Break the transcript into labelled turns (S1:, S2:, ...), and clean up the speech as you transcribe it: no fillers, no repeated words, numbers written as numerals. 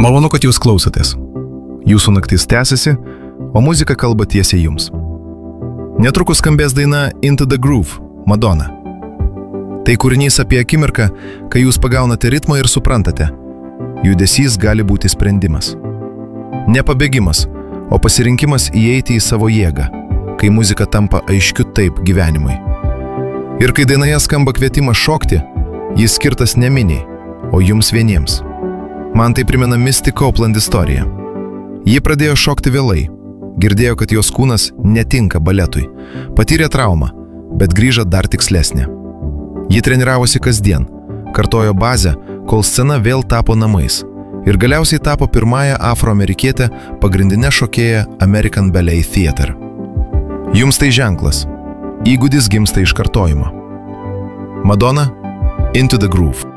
S1: Malonu, kad jūs klausotės. Jūsų naktis tęsiasi, o muzika kalba tiesiai jums. Netrukus skambės daina Into the Groove, Madonna. Tai kūrinys apie akimirką, kai jūs pagaunate ritmą ir suprantate, judesys gali būti sprendimas. Ne pabėgimas, o pasirinkimas įeiti į savo jėgą, kai muzika tampa aiškiu taip gyvenimui. Ir kai dainoje skamba kvietimas šokti, jis skirtas ne miniai, o jums vieniems. Man tai primena Misty Copeland istoriją. Ji pradėjo šokti vėlai, girdėjo, kad jos kūnas netinka baletui, patyrė traumą, bet grįžo dar tikslesnė. Ji treniravosi kasdien, kartojo bazę, kol scena vėl tapo namais ir galiausiai tapo pirmąją afroamerikietę pagrindinę šokėją American Ballet Theatre. Jums tai ženklas. Įgūdis gimsta iš kartojimo. Madonna, Into the Groove.